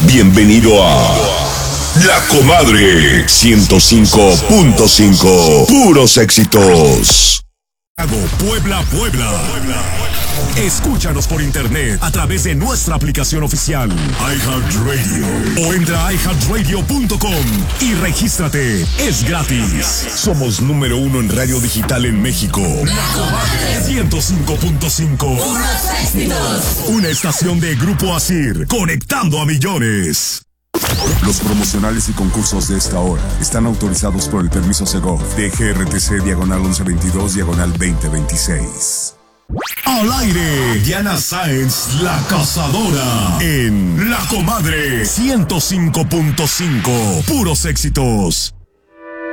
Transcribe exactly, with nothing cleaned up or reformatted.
Bienvenido a La Comadre ciento cinco punto cinco. Puros éxitos. Puebla, Puebla. Escúchanos por internet a través de nuestra aplicación oficial iHeartRadio o entra a i heart radio punto com y regístrate. Es gratis. Somos número uno en radio digital en México. La Comadre ciento cinco punto cinco. Puros éxitos. Una estación de Grupo Asir, conectando a millones. Los promocionales y concursos de esta hora están autorizados por el permiso Segov de G R T C diagonal once veintidós diagonal veinte veintiséis. Al aire, Diana Sáenz, la cazadora, en La Comadre ciento cinco punto cinco. Puros éxitos.